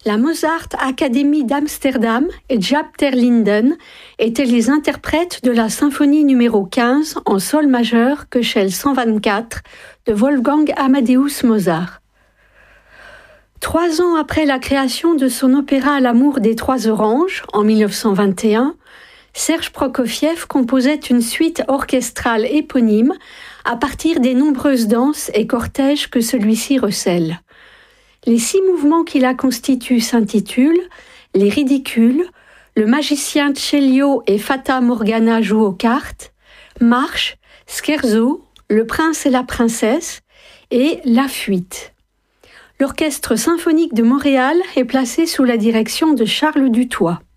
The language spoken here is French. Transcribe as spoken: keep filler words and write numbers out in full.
La Mozart Academy d'Amsterdam et Jaap ter Linden étaient les interprètes de la symphonie numéro quinze en sol majeur Köchel cent vingt-quatre de Wolfgang Amadeus Mozart. Trois ans après la création de son opéra L'amour des trois oranges, en mille neuf cent vingt et un, Serge Prokofiev composait une suite orchestrale éponyme à partir des nombreuses danses et cortèges que celui-ci recèle. Les six mouvements qui la constituent s'intitulent « Les ridicules »,« Le magicien Celio et Fata Morgana jouent aux cartes »,« Marche »,« Scherzo »,« Le prince et la princesse » et « La fuite ». L'Orchestre symphonique de Montréal est placé sous la direction de Charles Dutoit.